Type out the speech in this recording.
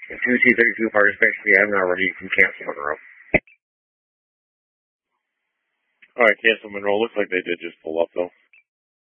The two T-32 fighters basically have already, you can cancel Monroe. Alright, cancel Monroe. Looks like they did just pull up, though.